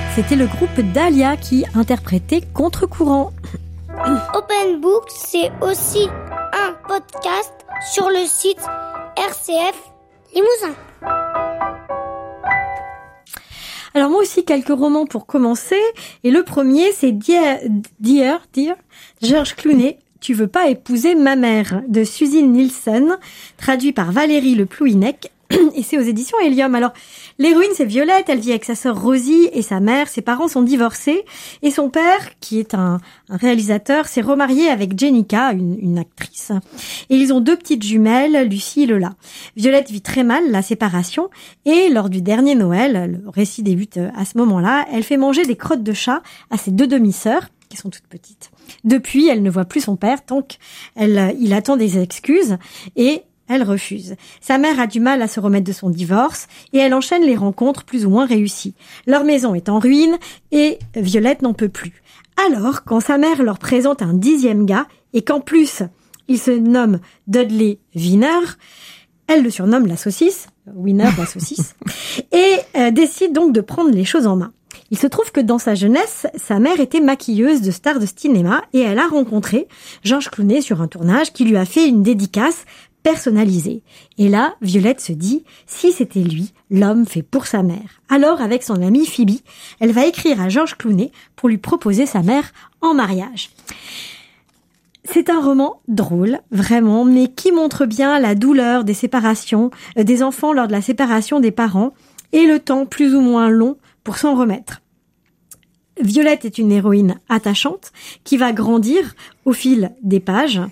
C'était le groupe Dahlia qui interprétait Contre-courant. Open Book, c'est aussi un podcast sur le site RCF Limousin. Alors moi aussi, quelques romans pour commencer. Et le premier, c'est Dear, Georges Clooney, Tu veux pas épouser ma mère, de Suzy Nielsen, traduit par Valérie Le Plouhinec. Et c'est aux éditions Helium. Alors, l'héroïne, c'est Violette. Elle vit avec sa sœur Rosie et sa mère. Ses parents sont divorcés. Et son père, qui est un réalisateur, s'est remarié avec Jenica, une actrice. Et ils ont 2 petites jumelles, Lucie et Lola. Violette vit très mal la séparation. Et lors du dernier Noël, le récit débute à ce moment-là, elle fait manger des crottes de chat à ses 2 demi-sœurs, qui sont toutes petites. Depuis, elle ne voit plus son père, donc il attend des excuses et elle refuse. Sa mère a du mal à se remettre de son divorce et elle enchaîne les rencontres plus ou moins réussies. Leur maison est en ruine et Violette n'en peut plus. Alors, quand sa mère leur présente un 10e gars et qu'en plus, il se nomme Dudley Wiener, elle le surnomme la saucisse, Wiener la saucisse, et décide donc de prendre les choses en main. Il se trouve que dans sa jeunesse, sa mère était maquilleuse de stars de cinéma et elle a rencontré Georges Clooney sur un tournage qui lui a fait une dédicace personnalisée. Et là, Violette se dit, si c'était lui, l'homme fait pour sa mère. Alors, avec son amie Phoebe, elle va écrire à Georges Clooney pour lui proposer sa mère en mariage. C'est un roman drôle, vraiment, mais qui montre bien la douleur des séparations, des enfants lors de la séparation des parents et le temps plus ou moins long pour s'en remettre. Violette est une héroïne attachante qui va grandir au fil des pages.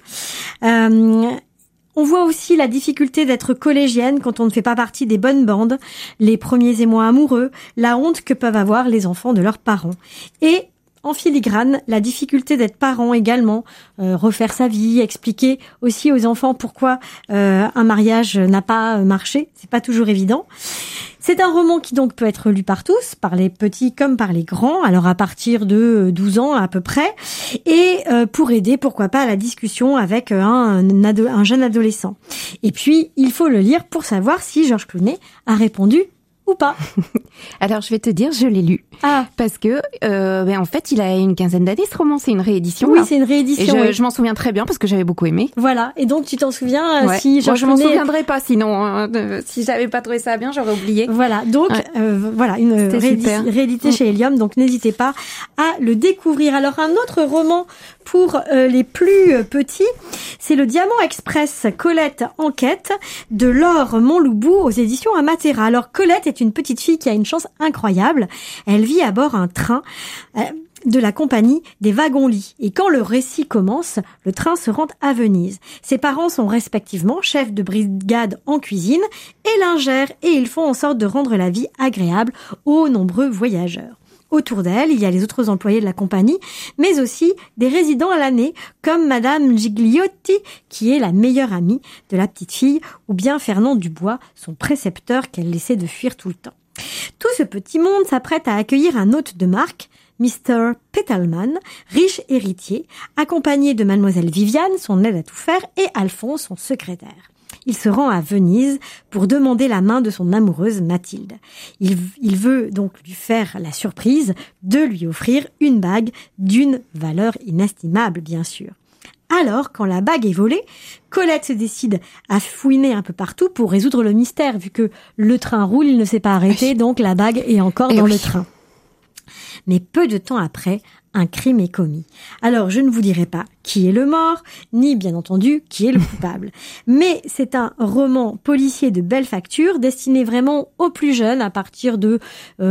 On voit aussi la difficulté d'être collégienne quand on ne fait pas partie des bonnes bandes, les premiers émois amoureux, la honte que peuvent avoir les enfants de leurs parents. Et en filigrane, la difficulté d'être parent également, refaire sa vie, expliquer aussi aux enfants pourquoi un mariage n'a pas marché, c'est pas toujours évident. C'est un roman qui donc peut être lu par tous, par les petits comme par les grands, alors à partir de 12 ans à peu près, et pour aider, pourquoi pas, à la discussion avec un jeune adolescent. Et puis, il faut le lire pour savoir si Georges Clooney a répondu ou pas. Alors, je vais te dire, je l'ai lu. Ah. Parce que, en fait, il a une quinzaine d'années, ce roman. C'est une réédition. Oui, là. c'est une réédition. Et je m'en souviens très bien parce que j'avais beaucoup aimé. Voilà. Et donc, tu t'en souviens si Georges Clooney... je m'en souviendrai pas, sinon, si j'avais pas trouvé ça bien, j'aurais oublié. Voilà. Donc, voilà, une réédité chez Helium. Donc, n'hésitez pas à le découvrir. Alors, un autre roman pour les plus petits, c'est Le Diamant Express, Colette Enquête, de Laure Montloubou aux éditions Amatera. Alors, Colette est une petite fille qui a une chance incroyable. Elle vit à bord un train de la compagnie des wagons-lits. Et quand le récit commence, le train se rend à Venise. Ses parents sont respectivement chefs de brigade en cuisine et lingères, et ils font en sorte de rendre la vie agréable aux nombreux voyageurs. Autour d'elle, il y a les autres employés de la compagnie, mais aussi des résidents à l'année, comme Madame Gigliotti, qui est la meilleure amie de la petite fille, ou bien Fernand Dubois, son précepteur qu'elle laissait de fuir tout le temps. Tout ce petit monde s'apprête à accueillir un hôte de marque, Mr. Petalman, riche héritier, accompagné de Mademoiselle Viviane, son aide à tout faire, et Alphonse, son secrétaire. Il se rend à Venise pour demander la main de son amoureuse Mathilde. Il veut donc lui faire la surprise de lui offrir une bague d'une valeur inestimable, bien sûr. Alors, quand la bague est volée, Colette se décide à fouiner un peu partout pour résoudre le mystère. Vu que le train roule, il ne s'est pas arrêté, donc la bague est encore dans le train. Mais peu de temps après, un crime est commis. Alors, je ne vous dirai pas qui est le mort, ni bien entendu qui est le coupable. Mais c'est un roman policier de belle facture, destiné vraiment aux plus jeunes, à partir de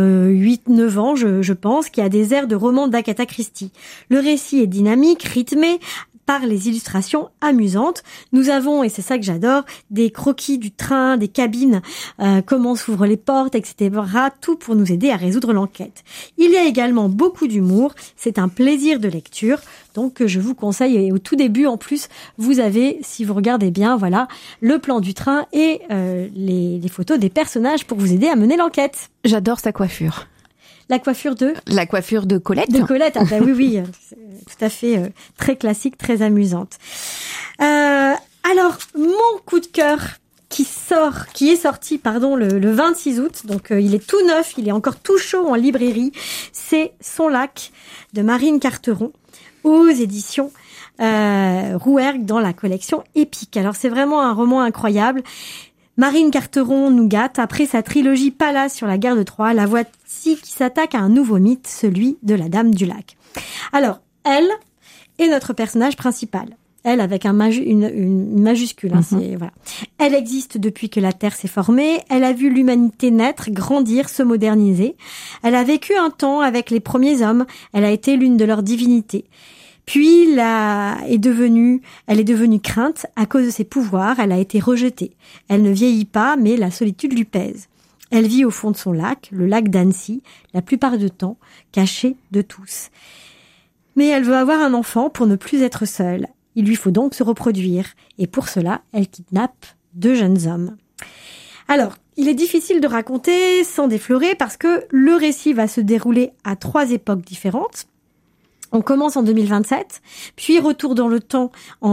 8-9 ans, je pense, qui a des airs de roman d'Agatha Christie. Le récit est dynamique, rythmé, par les illustrations amusantes. Nous avons, et c'est ça que j'adore, des croquis du train, des cabines, comment s'ouvrent les portes, etc. Tout pour nous aider à résoudre l'enquête. Il y a également beaucoup d'humour. C'est un plaisir de lecture, donc je vous conseille. Et au tout début, en plus, vous avez, si vous regardez bien, voilà, le plan du train et les photos des personnages pour vous aider à mener l'enquête. J'adore sa coiffure. La coiffure de Colette. De Colette, ah bah oui, tout à fait, très classique, très amusante. Alors, mon coup de cœur, qui est sorti le 26 août. Donc il est tout neuf, il est encore tout chaud en librairie. C'est Son lac de Marine Carteron aux éditions Rouergue dans la collection Épique. Alors c'est vraiment un roman incroyable. Marine Carteron nous gâte. Après sa trilogie Pallas sur la guerre de Troie, la voici qui s'attaque à un nouveau mythe, celui de la Dame du Lac. Alors, elle est notre personnage principal. Elle avec une majuscule. Voilà. Elle existe depuis que la Terre s'est formée. Elle a vu l'humanité naître, grandir, se moderniser. Elle a vécu un temps avec les premiers hommes. Elle a été l'une de leurs divinités. Puis, elle est devenue crainte à cause de ses pouvoirs. Elle a été rejetée. Elle ne vieillit pas, mais la solitude lui pèse. Elle vit au fond de son lac, le lac d'Annecy, la plupart du temps, cachée de tous. Mais elle veut avoir un enfant pour ne plus être seule. Il lui faut donc se reproduire. Et pour cela, elle kidnappe 2 jeunes hommes. Alors, il est difficile de raconter sans déflorer parce que le récit va se dérouler à 3 époques différentes. On commence en 2027, puis retour dans le temps en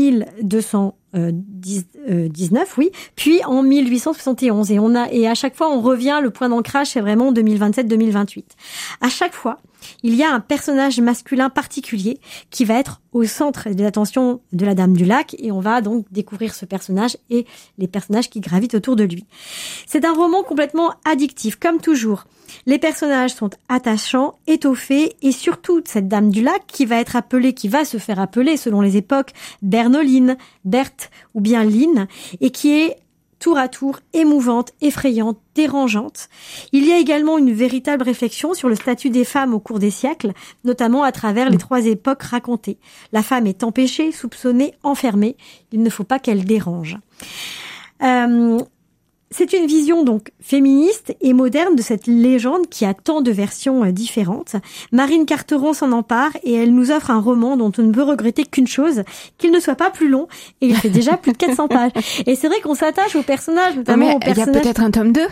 1219, puis en 1871. Et à chaque fois, on revient, le point d'ancrage, c'est vraiment 2027-2028. À chaque fois, il y a un personnage masculin particulier qui va être au centre de l'attention de la Dame du Lac, et on va donc découvrir ce personnage et les personnages qui gravitent autour de lui. C'est un roman complètement addictif, comme toujours. Les personnages sont attachants, étoffés, et surtout cette Dame du Lac qui va se faire appeler selon les époques Bernoline, Berthe ou bien Line, et qui est tour à tour émouvante, effrayante, dérangeante. Il y a également une véritable réflexion sur le statut des femmes au cours des siècles, notamment à travers les 3 époques racontées. La femme est empêchée, soupçonnée, enfermée. Il ne faut pas qu'elle dérange. C'est une vision donc féministe et moderne de cette légende qui a tant de versions différentes. Marine Carteron s'en empare et elle nous offre un roman dont on ne peut regretter qu'une chose, qu'il ne soit pas plus long, et il fait déjà plus de 400 pages. Et c'est vrai qu'on s'attache aux personnages, notamment aux personnages... Il y a peut-être un tome 2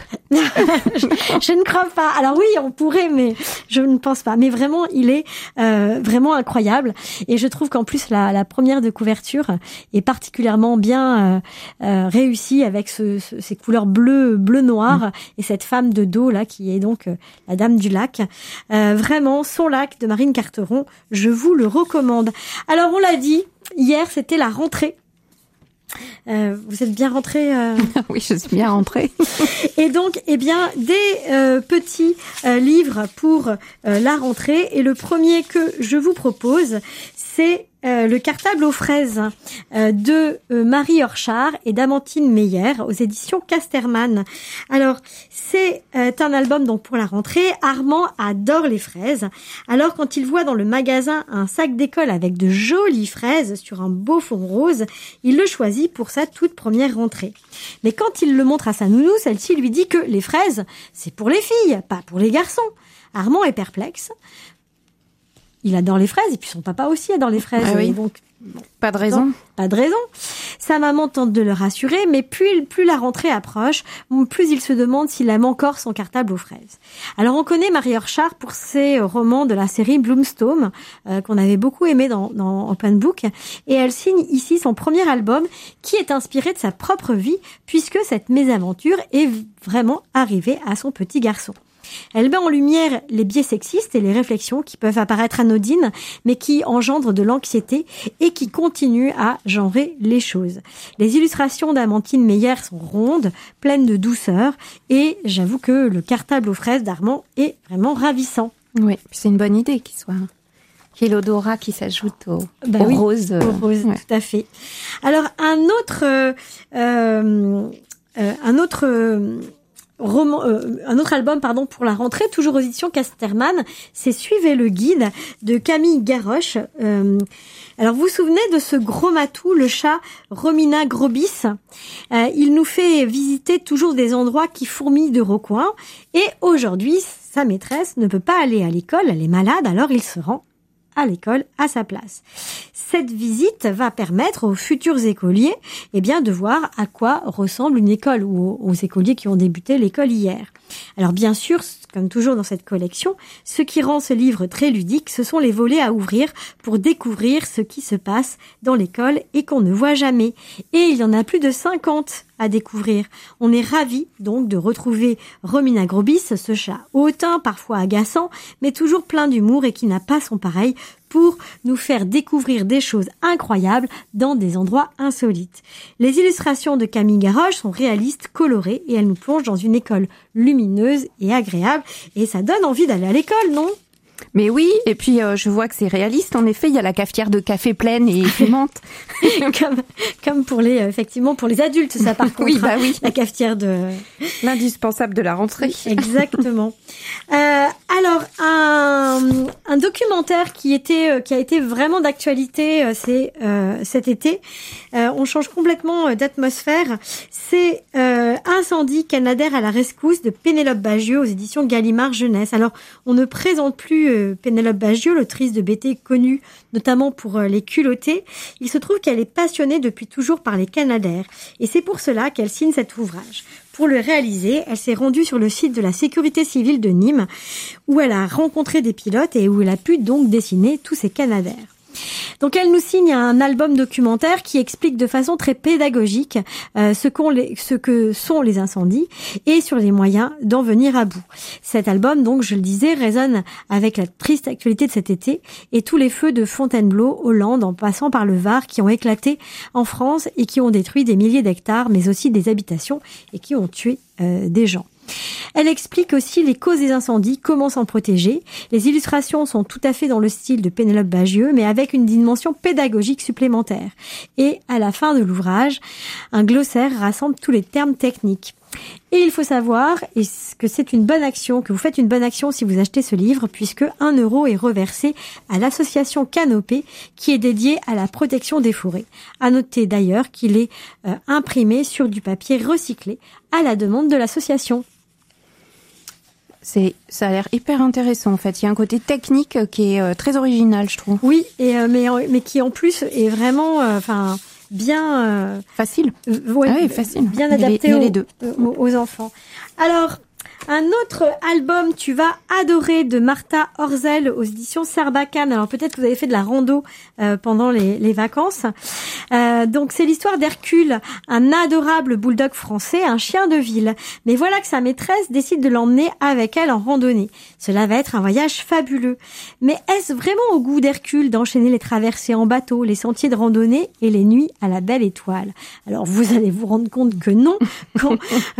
Je ne crois pas. Alors oui, on pourrait, mais je ne pense pas. Mais vraiment, il est vraiment incroyable. Et je trouve qu'en plus, la première de couverture est particulièrement bien réussie avec ces couleurs bleu-noir et cette femme de dos là qui est donc la Dame du Lac. Vraiment, Son lac de Marine Carteron, je vous le recommande. Alors on l'a dit, hier c'était la rentrée. Vous êtes bien rentrés Oui, je suis bien rentrée. Et donc, des petits livres pour la rentrée. Et le premier que je vous propose, c'est le cartable aux fraises de Marie Orchard et d'Amantine Meyer aux éditions Casterman. Alors, c'est un album donc pour la rentrée. Armand adore les fraises. Alors, quand il voit dans le magasin un sac d'école avec de jolies fraises sur un beau fond rose, il le choisit pour sa toute première rentrée. Mais quand il le montre à sa nounou, celle-ci lui dit que les fraises, c'est pour les filles, pas pour les garçons. Armand est perplexe. Il adore les fraises, et puis son papa aussi adore les fraises. Ah oui. Donc, pas de raison. Pas de raison. Sa maman tente de le rassurer, mais plus la rentrée approche, plus il se demande s'il aime encore son cartable aux fraises. Alors on connaît Marie Orchard pour ses romans de la série Bloomstone, qu'on avait beaucoup aimé dans Open Book, et elle signe ici son premier album qui est inspiré de sa propre vie, puisque cette mésaventure est vraiment arrivée à son petit garçon. Elle met en lumière les biais sexistes et les réflexions qui peuvent apparaître anodines, mais qui engendrent de l'anxiété et qui continuent à genrer les choses. Les illustrations d'Amantine Meyer sont rondes, pleines de douceur, et j'avoue que le cartable aux fraises d'Armand est vraiment ravissant. Oui, c'est une bonne idée qu'il y ait l'odorat qui s'ajoute au rose. Au rose, ouais. Tout à fait. Alors, un autre album pour la rentrée, toujours aux éditions Casterman, c'est Suivez le guide de Camille Garroche. Alors vous vous souvenez de ce gros matou, le chat Romina Grobis. Il nous fait visiter toujours des endroits qui fourmillent de recoins, et aujourd'hui sa maîtresse ne peut pas aller à l'école, elle est malade, alors il se rend à l'école à sa place. Cette visite va permettre aux futurs écoliers de voir à quoi ressemble une école, ou aux écoliers qui ont débuté l'école hier. Alors bien sûr, ce comme toujours dans cette collection, ce qui rend ce livre très ludique, ce sont les volets à ouvrir pour découvrir ce qui se passe dans l'école et qu'on ne voit jamais. Et il y en a plus de 50 à découvrir. On est ravis donc de retrouver Romina Grobis, ce chat hautain, parfois agaçant, mais toujours plein d'humour et qui n'a pas son pareil pour nous faire découvrir des choses incroyables dans des endroits insolites. Les illustrations de Camille Garoche sont réalistes, colorées et elles nous plongent dans une école lumineuse et agréable et ça donne envie d'aller à l'école, non ? Mais oui, et puis je vois que c'est réaliste. En effet, il y a la cafetière de café pleine et fumante. comme pour les effectivement pour les adultes, ça par contre. Oui, bah oui. La cafetière de l'indispensable de la rentrée. Exactement. Alors un documentaire qui a été vraiment d'actualité cet été. On change complètement d'atmosphère. C'est Incendie, Canadair à la rescousse de Pénélope Bagieux aux éditions Gallimard Jeunesse. Alors, on ne présente plus Pénélope Bagieux, l'autrice de BD connue notamment pour Les Culottés. Il se trouve qu'elle est passionnée depuis toujours par les Canadair et c'est pour cela qu'elle signe cet ouvrage. Pour le réaliser, elle s'est rendue sur le site de la Sécurité civile de Nîmes où elle a rencontré des pilotes et où elle a pu donc dessiner tous ces Canadair. Donc elle nous signe un album documentaire qui explique de façon très pédagogique ce que sont les incendies et sur les moyens d'en venir à bout. Cet album, donc je le disais, résonne avec la triste actualité de cet été et tous les feux de Fontainebleau, Hollande, en passant par le Var qui ont éclaté en France et qui ont détruit des milliers d'hectares mais aussi des habitations et qui ont tué des gens. Elle explique aussi les causes des incendies, comment s'en protéger. Les illustrations sont tout à fait dans le style de Pénélope Bagieux, mais avec une dimension pédagogique supplémentaire. Et à la fin de l'ouvrage, un glossaire rassemble tous les termes techniques. Et il faut savoir que c'est une bonne action, que vous faites une bonne action si vous achetez ce livre, puisque 1 € est reversé à l'association Canopée, qui est dédiée à la protection des forêts. À noter d'ailleurs qu'il est imprimé sur du papier recyclé à la demande de l'association. Ça a l'air hyper intéressant en fait. Il y a un côté technique qui est très original, je trouve. Oui, mais qui en plus est vraiment, bien facile. Ouais, facile. Bien adapté aux enfants. Alors, un autre album tu vas adorer de Martha Orzel aux éditions Sarbacane. Alors peut-être que vous avez fait de la rando pendant les vacances. Donc c'est l'histoire d'Hercule, un adorable bulldog français, un chien de ville. Mais voilà que sa maîtresse décide de l'emmener avec elle en randonnée. Cela va être un voyage fabuleux. Mais est-ce vraiment au goût d'Hercule d'enchaîner les traversées en bateau, les sentiers de randonnée et les nuits à la belle étoile? Alors vous allez vous rendre compte que non. Quand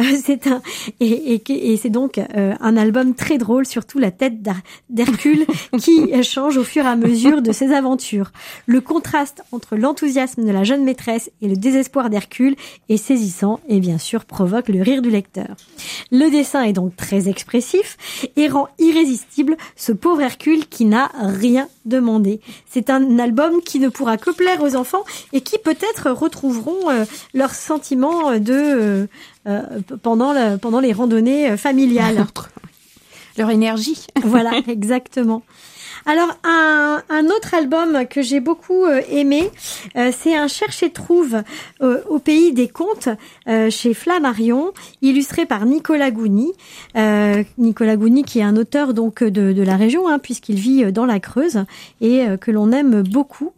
c'est donc un album très drôle, surtout la tête d'Hercule qui change au fur et à mesure de ses aventures. Le contraste entre l'enthousiasme de la jeune maîtresse et le désespoir d'Hercule est saisissant et bien sûr provoque le rire du lecteur. Le dessin est donc très expressif et rend irrésistible ce pauvre Hercule qui n'a rien demandé. C'est un album qui ne pourra que plaire aux enfants et qui peut-être retrouveront leurs sentiments pendant les randonnées familiales. Leur énergie. Voilà, exactement. Alors, un autre album que j'ai beaucoup aimé, c'est un Cherche et trouve au pays des contes chez Flammarion, illustré par Nicolas Gouny. Nicolas Gouny qui est un auteur donc de la région, puisqu'il vit dans la Creuse et que l'on aime beaucoup.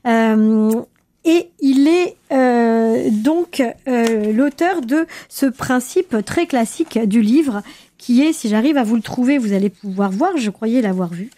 Et il est donc l'auteur de ce principe très classique du livre qui est, si j'arrive à vous le trouver, vous allez pouvoir voir, je croyais l'avoir vu.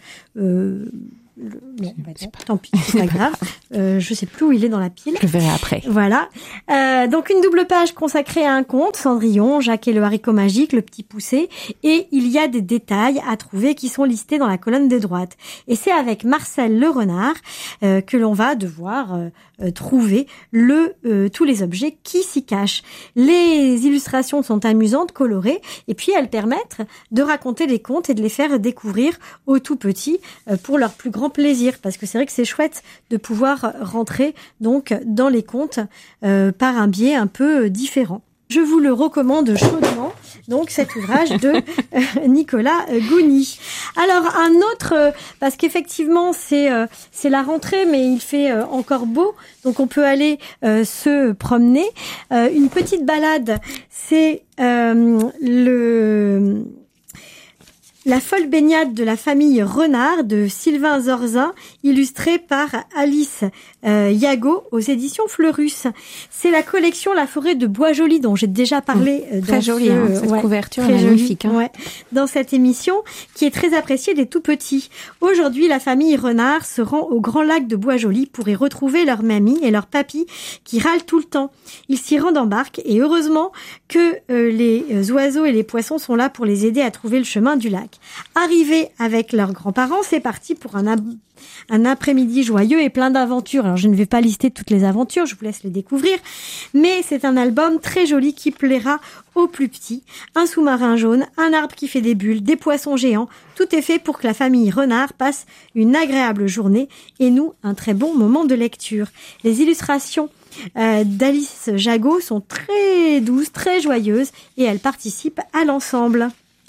Tant pis, c'est pas grave. Je sais plus où il est dans la pile. Je le verrai après. Voilà. Donc une double page consacrée à un conte, Cendrillon, Jacques et le haricot magique, le petit poucet, et il y a des détails à trouver qui sont listés dans la colonne de droite. Et c'est avec Marcel Le Renard que l'on va devoir trouver tous les objets qui s'y cachent. Les illustrations sont amusantes, colorées, et puis elles permettent de raconter les contes et de les faire découvrir aux tout petits pour leur plus grand plaisir, parce que c'est vrai que c'est chouette de pouvoir rentrer donc dans les contes par un biais un peu différent. Je vous le recommande chaudement, donc cet ouvrage de Nicolas Gouny. Alors un autre, parce qu'effectivement c'est la rentrée, mais il fait encore beau, donc on peut aller se promener. Une petite balade, c'est La folle baignade de la famille Renard de Sylvain Zorzin, illustrée par Alice Yago aux éditions Fleurus. C'est la collection La forêt de Bois-Joli dont j'ai déjà parlé. Très jolie, cette couverture est magnifique. Dans cette émission, qui est très appréciée des tout-petits. Aujourd'hui, la famille Renard se rend au Grand Lac de Bois-Joli pour y retrouver leur mamie et leur papy qui râlent tout le temps. Ils s'y rendent en barque et heureusement que les oiseaux et les poissons sont là pour les aider à trouver le chemin du lac. Arrivés avec leurs grands-parents, c'est parti pour un après-midi joyeux et plein d'aventures. Alors, je ne vais pas lister toutes les aventures, je vous laisse les découvrir, mais c'est un album très joli qui plaira aux plus petits. Un sous-marin jaune, un arbre qui fait des bulles, des poissons géants, tout est fait pour que la famille Renard passe une agréable journée et nous, un très bon moment de lecture. Les illustrations d'Alice Jago sont très douces, très joyeuses et elles participent à l'ensemble.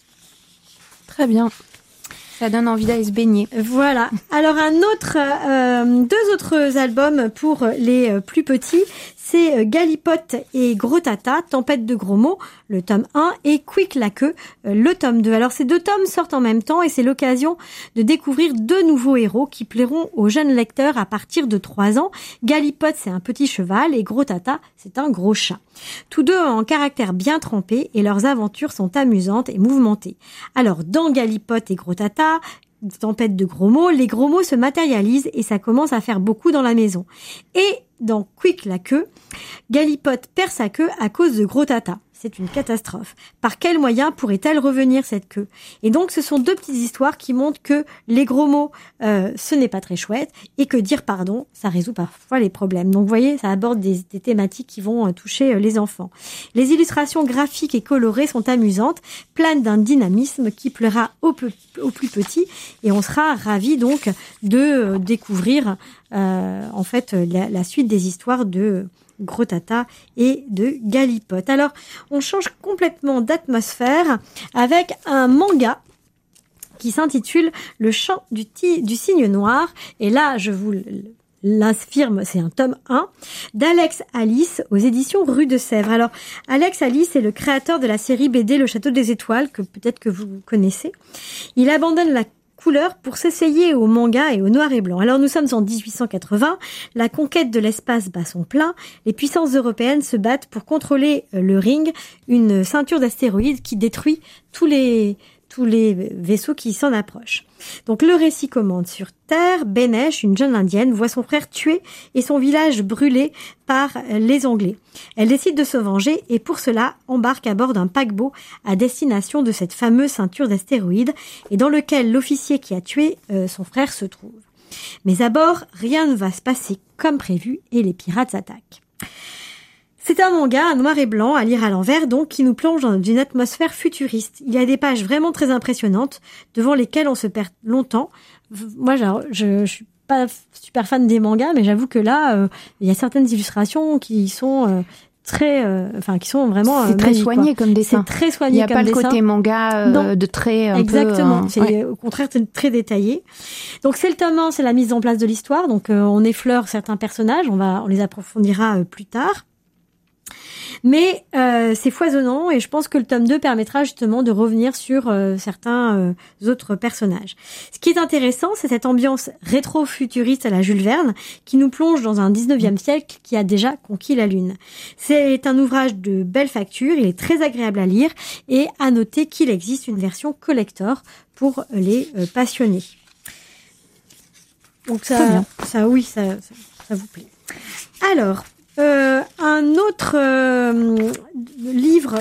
Très bien. Ça donne envie d'aller se baigner. Voilà. Alors deux autres albums pour les plus petits, c'est Galipote et Gros Tata, Tempête de gros mots, le tome 1, et Quick la queue, le tome 2. Alors ces deux tomes sortent en même temps et c'est l'occasion de découvrir deux nouveaux héros qui plairont aux jeunes lecteurs à partir de 3 ans. Galipote, c'est un petit cheval et Gros Tata, c'est un gros chat. Tous deux ont un caractère bien trempé et leurs aventures sont amusantes et mouvementées. Alors dans Galipote et Gros Tata, Tempête de gros mots, les gros mots se matérialisent et ça commence à faire beaucoup dans la maison. Et dans Quick la queue, Galipote perd sa queue à cause de Gros Tata. C'est une catastrophe. Par quel moyen pourrait-elle revenir cette queue? Et donc ce sont deux petites histoires qui montrent que les gros mots, ce n'est pas très chouette et que dire pardon, ça résout parfois les problèmes. Donc vous voyez, ça aborde des thématiques qui vont toucher les enfants. Les illustrations graphiques et colorées sont amusantes, pleines d'un dynamisme qui plaira aux plus petits et on sera ravis donc de découvrir en fait la suite des histoires de Gros Tata et de Galipote. Alors, on change complètement d'atmosphère avec un manga qui s'intitule Le chant du cygne noir. Et là, je vous l'affirme, c'est un tome 1 d'Alex Alice aux éditions Rue de Sèvres. Alors, Alex Alice est le créateur de la série BD Le Château des Étoiles, que peut-être que vous connaissez. Il abandonne la couleur pour s'essayer au manga et au noir et blanc. Alors nous sommes en 1880, la conquête de l'espace bat son plein, les puissances européennes se battent pour contrôler le ring, une ceinture d'astéroïdes qui détruit tous les vaisseaux qui s'en approchent. Donc le récit commence sur Terre. Benesh, une jeune indienne, voit son frère tué et son village brûlé par les Anglais. Elle décide de se venger et pour cela embarque à bord d'un paquebot à destination de cette fameuse ceinture d'astéroïdes et dans lequel l'officier qui a tué son frère se trouve. Mais à bord, rien ne va se passer comme prévu et les pirates attaquent. C'est un manga à noir et blanc, à lire à l'envers, donc, qui nous plonge dans une atmosphère futuriste. Il y a des pages vraiment très impressionnantes, devant lesquelles on se perd longtemps. Moi, je suis pas super fan des mangas, mais j'avoue que là, il y a certaines illustrations qui sont qui sont vraiment c'est très soigné comme dessin. C'est très soigné comme dessin. Il n'y a pas le côté manga de trait un exactement. peu... C'est au contraire très détaillé. Donc c'est le tome 1, c'est la mise en place de l'histoire. Donc on effleure certains personnages, on les approfondira plus tard. Mais c'est foisonnant et je pense que le tome 2 permettra justement de revenir sur certains autres personnages. Ce qui est intéressant, c'est cette ambiance rétro-futuriste à la Jules Verne qui nous plonge dans un 19e siècle qui a déjà conquis la Lune. C'est un ouvrage de belle facture, il est très agréable à lire et à noter qu'il existe une version collector pour les passionnés. Donc ça vous plaît. Alors, un autre livre